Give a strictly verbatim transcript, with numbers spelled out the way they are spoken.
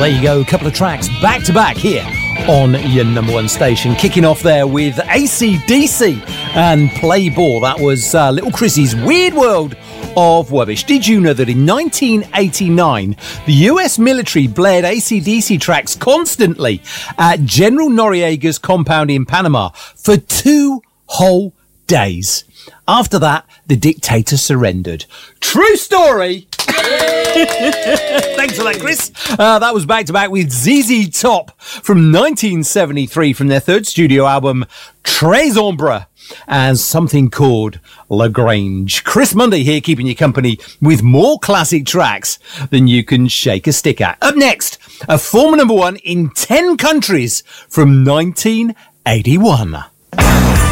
there you go. A couple of tracks back to back here on your number one station. Kicking off there with A C D C and Play Ball. That was uh, Little Chrissy's Weird World of Wubbish. Did you know that in nineteen eighty-nine, the U S military blared A C D C tracks constantly at General Noriega's compound in Panama for two whole days? After that, the dictator surrendered. True story. Thanks for that, Chris. Uh, that was back to back with Z Z Top from nineteen seventy-three from their third studio album, Tres Ombres, and something called Lagrange. Chris Mundy here, keeping you company with more classic tracks than you can shake a stick at. Up next, a former number one in ten countries from nineteen eighty-one.